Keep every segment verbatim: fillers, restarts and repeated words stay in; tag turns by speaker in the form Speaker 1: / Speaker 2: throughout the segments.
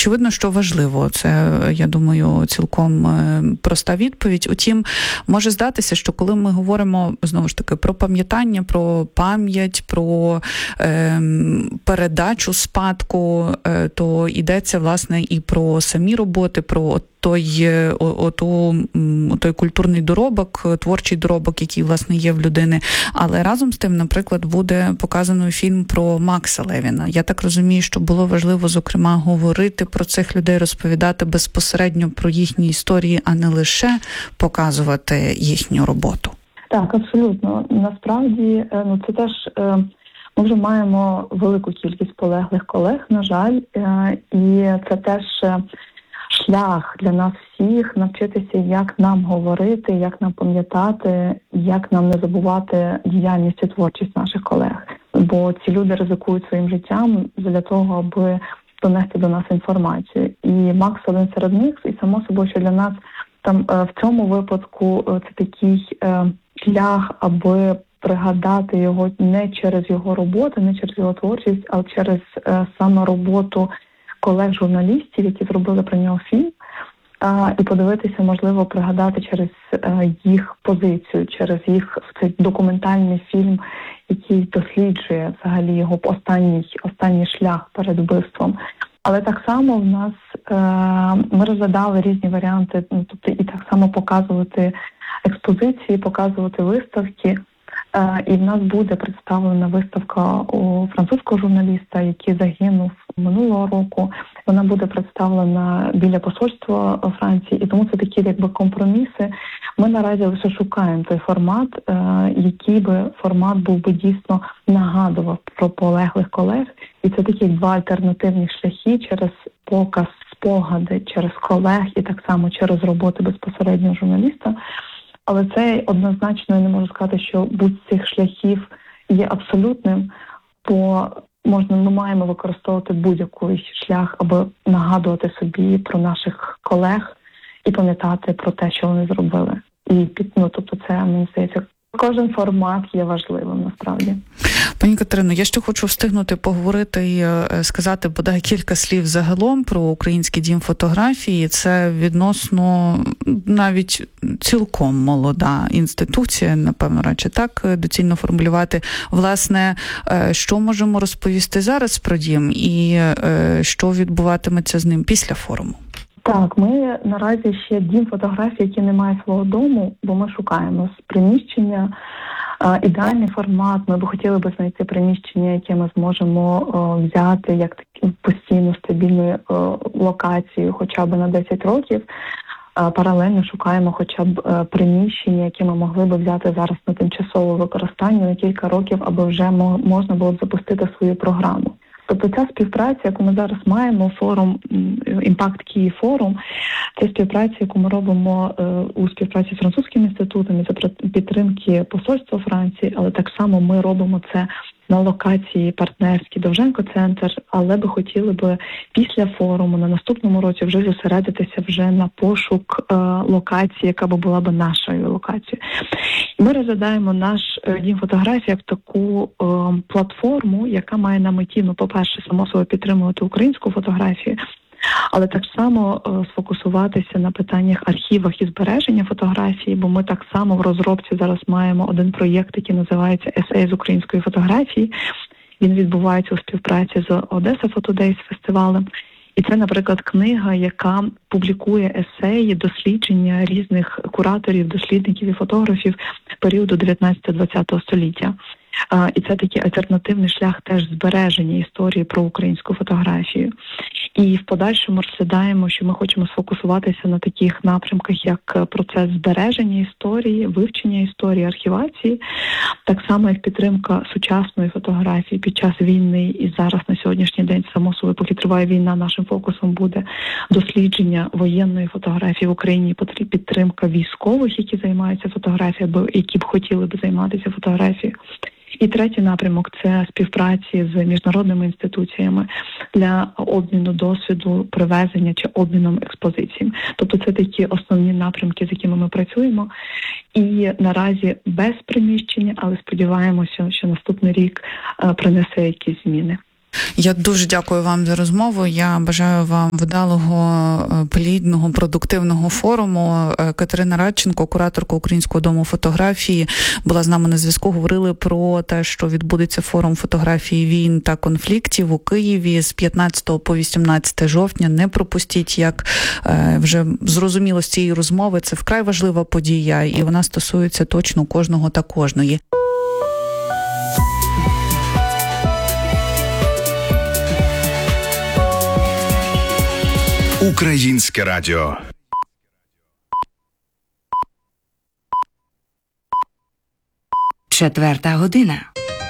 Speaker 1: очевидно, що важливо. Це, я думаю, цілком проста відповідь. Утім, може здатися, що коли ми говоримо, знову ж таки, про пам'ятання, про пам'ять, про е, передачу спадку, е, то йдеться, власне, і про самі роботи, про той, оту, той культурний доробок, творчий доробок, який, власне, є в людини. Але разом з тим, наприклад, буде показано фільм про Макса Левіна. Я так розумію, що було важливо, зокрема, говорити про цих людей, розповідати безпосередньо про їхні історії, а не лише показувати їхню роботу.
Speaker 2: Так, абсолютно. Насправді, ну, це теж... Ми вже маємо велику кількість полеглих колег, на жаль, і це теж шлях для нас всіх навчитися, як нам говорити, як нам пам'ятати, як нам не забувати діяльність і творчість наших колег. Бо ці люди ризикують своїм життям для того, аби донести до нас інформацію. І Макс один серед них, і само собою, що для нас там в цьому випадку це такий шлях, аби пригадати його не через його роботу, не через його творчість, а через саме роботу колег-журналістів, які зробили про нього фільм, і подивитися, можливо, пригадати через їх позицію, через їх цей документальний фільм, який досліджує взагалі його останній, останній шлях перед вбивством. Але так само в нас ми розглядали різні варіанти, тобто і так само показувати експозиції, показувати виставки. І в нас буде представлена виставка у французького журналіста, який загинув минулого року. Вона буде представлена біля посольства Франції, і тому це такі якби компроміси. Ми наразі лише шукаємо той формат, який би формат був би дійсно нагадував про полеглих колег. І це такі два альтернативні шляхи через показ, спогади, через колег і так само через роботи безпосереднього журналіста. Але це однозначно, я не можу сказати, що будь з цих шляхів є абсолютним, бо можна, ми маємо використовувати будь-який шлях, аби нагадувати собі про наших колег і пам'ятати про те, що вони зробили. І під, ну, тобто це, мені здається, кожен формат є важливим, насправді.
Speaker 1: Пані Катерино, я ще хочу встигнути поговорити і сказати бодай кілька слів загалом про Український дім фотографії. Це відносно навіть цілком молода інституція, напевно, радше так доцільно формулювати. Власне, що можемо розповісти зараз про дім і що відбуватиметься з ним після форуму?
Speaker 2: Так, ми наразі ще дім фотографії, який не має свого дому, бо ми шукаємо з приміщення, ідеальний формат. Ми б хотіли би знайти приміщення, яке ми зможемо взяти як постійну стабільну локацію хоча б на десять років. Паралельно шукаємо хоча б приміщення, яке ми могли б взяти зараз на тимчасове використання на кілька років, аби вже можна було б запустити свою програму. Тобто ця співпраця, яку ми зараз маємо, форум, Імпакт Київ форум, це співпраця, яку ми робимо у співпраці з французьким інститутом і за підтримки посольства Франції, але так само ми робимо це на локації партнерській Довженко-центр, але би хотіли би після форуму на наступному році вже зосередитися вже на пошук е, локації, яка б була б нашою локацією. Ми розглядаємо наш е, дім фотографії як таку е, платформу, яка має на меті, ну, по-перше, само собою підтримувати українську фотографію, але так само е, сфокусуватися на питаннях архівах і збереження фотографії, бо ми так само в розробці зараз маємо один проєкт, який називається «Есеї з української фотографії». Він відбувається у співпраці з Одеса Фотодейс фестивалем. І це, наприклад, книга, яка публікує есеї, дослідження різних кураторів, дослідників і фотографів періоду дев'ятнадцятого-двадцятого століття. І це такий альтернативний шлях теж збереження історії про українську фотографію. І в подальшому розглядаємо, що ми хочемо сфокусуватися на таких напрямках, як процес збереження історії, вивчення історії, архівації, так само як підтримка сучасної фотографії під час війни. І зараз на сьогоднішній день, само собою, поки триває війна, нашим фокусом буде дослідження воєнної фотографії в Україні, підтримка військових, які займаються фотографією, які б хотіли б займатися фотографією. І третій напрямок – це співпраці з міжнародними інституціями для обміну досвіду, привезення чи обміном експозицій. Тобто це такі основні напрямки, з якими ми працюємо. І наразі без приміщення, але сподіваємося, що наступний рік принесе якісь зміни.
Speaker 1: Я дуже дякую вам за розмову. Я бажаю вам вдалого, плідного, продуктивного форуму. Катерина Радченко, кураторка Українського дому фотографії, була з нами на зв'язку. Говорили про те, що відбудеться форум фотографії війн та конфліктів у Києві з п'ятнадцятого по вісімнадцяте жовтня. Не пропустіть, як вже зрозуміло з цієї розмови, це вкрай важлива подія, і вона стосується точно кожного та кожної.
Speaker 3: Українське радіо.
Speaker 4: Четверта година.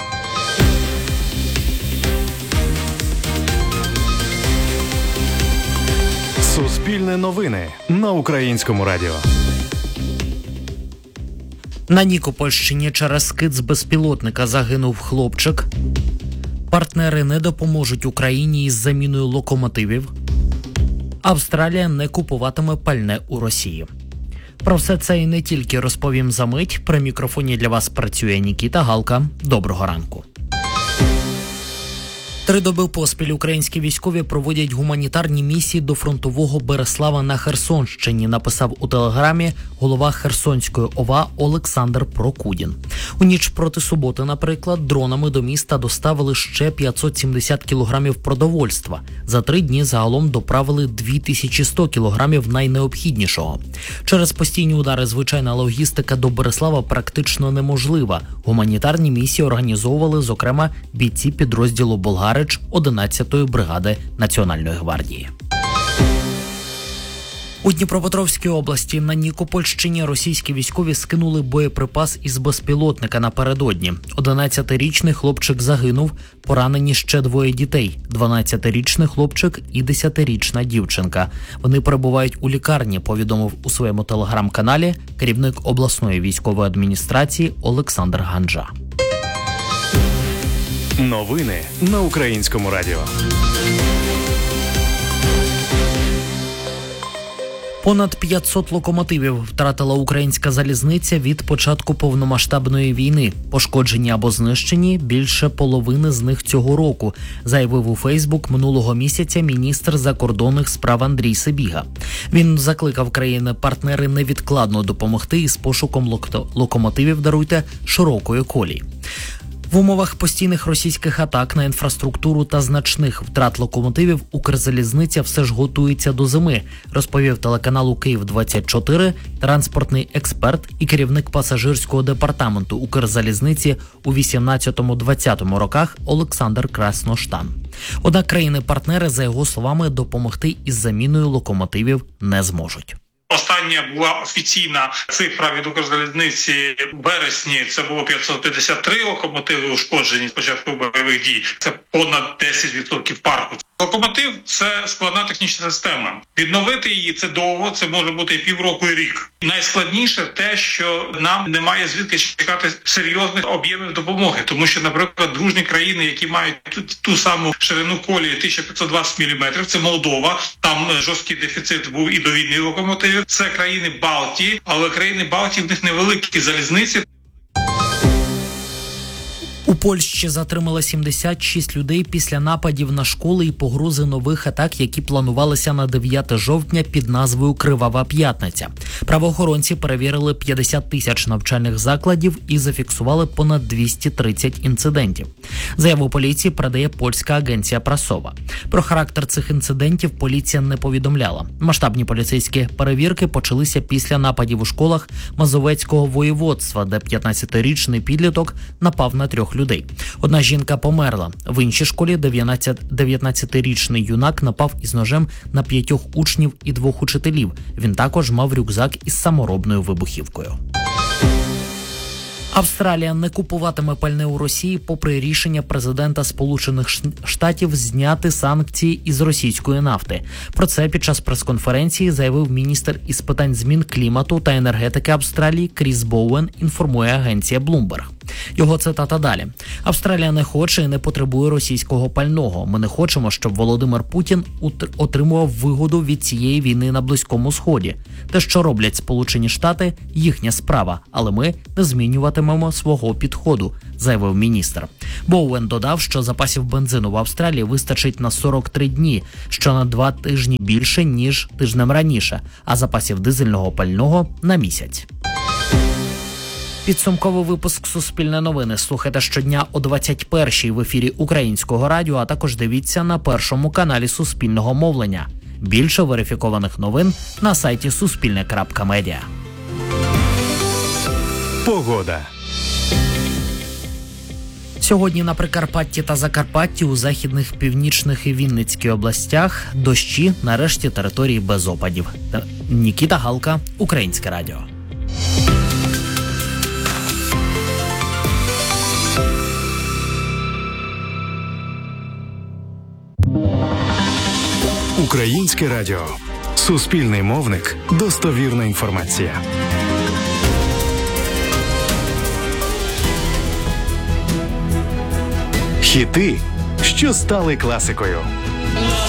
Speaker 5: Суспільне новини на Українському радіо.
Speaker 6: На Нікопольщині через скид з безпілотника загинув хлопчик. Партнери не допоможуть Україні із заміною локомотивів. Австралія не купуватиме пальне у Росії. Про все це і не тільки розповім за мить. При мікрофоні для вас працює Нікіта Галка. Доброго ранку. Три доби поспіль українські військові проводять гуманітарні місії до фронтового Береслава на Херсонщині, написав у телеграмі голова Херсонської ОВА Олександр Прокудін. У ніч проти суботи, наприклад, дронами до міста доставили ще п'ятсот сімдесят кілограмів продовольства. За три дні загалом доправили дві тисячі сто кілограмів найнеобхіднішого. Через постійні удари звичайна логістика до Береслава практично неможлива. Гуманітарні місії організовували, зокрема, бійці підрозділу «Болгарич» одинадцятої бригади Національної гвардії. У Дніпропетровській області на Нікопольщині російські військові скинули боєприпас із безпілотника напередодні. одинадцятирічний хлопчик загинув, поранені ще двоє дітей – дванадцятирічний хлопчик і десятирічна дівчинка. Вони перебувають у лікарні, повідомив у своєму телеграм-каналі керівник обласної військової адміністрації Олександр Ганджа.
Speaker 5: Новини на Українському радіо.
Speaker 6: Понад п'ятсот локомотивів втратила українська залізниця від початку повномасштабної війни. Пошкоджені або знищені більше половини з них цього року, заявив у Фейсбук минулого місяця міністр закордонних справ Андрій Сибіга. Він закликав країни-партнери невідкладно допомогти із пошуком лок- локомотивів, даруйте, широкої колії. В умовах постійних російських атак на інфраструктуру та значних втрат локомотивів Укрзалізниця все ж готується до зими, розповів телеканалу Київ двадцять чотири транспортний експерт і керівник пасажирського департаменту Укрзалізниці у вісімнадцятому-двадцятому роках Олександр Красноштан. Однак країни-партнери, за його словами, допомогти із заміною локомотивів не зможуть.
Speaker 7: Остання була офіційна цифра від Укрзалізниці в березні. Це було п'ятсот п'ятдесят три локомотиви ушкоджені з початку бойових дій. Це понад десять відсотків парку. Локомотив – це складна технічна система. Відновити її – це довго, це може бути і півроку, і рік. Найскладніше те, що нам немає звідки чекати серйозних об'ємів допомоги. Тому що, наприклад, дружні країни, які мають ту, ту саму ширину колії тисяча п'ятсот двадцять міліметрів, це Молдова, там жорсткий дефіцит був і до війни локомотивів. Це країни Балтії, але країни Балтії в них невеликі залізниці.
Speaker 6: У Польщі затримали сімдесят шість людей після нападів на школи і погрози нових атак, які планувалися на дев'яте жовтня під назвою «Кривава п'ятниця». Правоохоронці перевірили п'ятдесят тисяч навчальних закладів і зафіксували понад двісті тридцять інцидентів. Заяву поліції передає польська агенція Прасова. Про характер цих інцидентів поліція не повідомляла. Масштабні поліцейські перевірки почалися після нападів у школах Мазовецького воєводства, де п'ятнадцятирічний підліток напав на трьох людей. Одна жінка померла. В іншій школі дев'ятнадцятирічний юнак напав із ножем на п'ятьох учнів і двох учителів. Він також мав рюкзак із саморобною вибухівкою. Австралія не купуватиме пальне у Росії попри рішення президента Сполучених Штатів зняти санкції із російської нафти. Про це під час прес-конференції заявив міністр із питань змін клімату та енергетики Австралії Кріс Боуен, інформує агенція Bloomberg. Його цитата далі. «Австралія не хоче і не потребує російського пального. Ми не хочемо, щоб Володимир Путін отримував вигоду від цієї війни на Близькому Сході. Те, що роблять Сполучені Штати, їхня справа, але ми не змінюватимемо свого підходу», – заявив міністр. Боуен додав, що запасів бензину в Австралії вистачить на сорок три дні, що на два тижні більше, ніж тижнем раніше, а запасів дизельного пального – на місяць. Підсумковий випуск «Суспільне новини» слухайте щодня о двадцять першій в ефірі Українського радіо, а також дивіться на першому каналі Суспільного мовлення. Більше верифікованих новин на сайті суспільне крапка медіа.
Speaker 5: Погода.
Speaker 6: Сьогодні на Прикарпатті та Закарпатті, у західних, північних і Вінницькій областях дощі, на решті території без опадів. Нікіта Галка, Українське радіо.
Speaker 5: Українське радіо. Суспільний мовник. Достовірна інформація. Хіти, що стали класикою.